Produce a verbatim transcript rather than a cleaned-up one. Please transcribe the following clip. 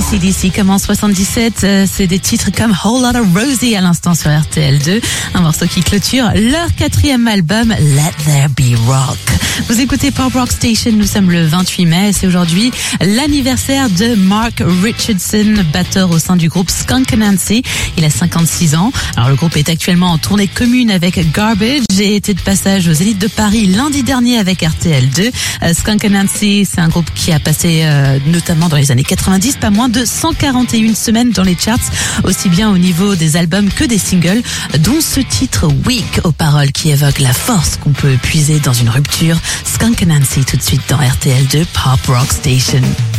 A C D C comme en soixante-dix-sept, euh, c'est des titres comme Whole Lotta Rosie à l'instant sur R T L deux, un morceau qui clôture leur quatrième album Let There Be Rock. Vous écoutez Pop Rock Station, nous sommes le vingt-huit mai et c'est aujourd'hui l'anniversaire de Mark Richardson, batteur au sein du groupe Skunk Anansie. Il a cinquante-six ans. Alors le groupe est actuellement en tournée commune avec Garbage et était de passage aux Zénith de Paris lundi dernier avec R T L deux. Euh, Skunk Anansie, c'est un groupe qui a passé euh, notamment dans les années quatre-vingt-dix pas moins de cent quarante et une semaines dans les charts, aussi bien au niveau des albums que des singles, dont ce titre Weak aux paroles qui évoque la force qu'on peut puiser dans une rupture. Skunk Anansie tout de suite dans R T L deux Pop Rock Station.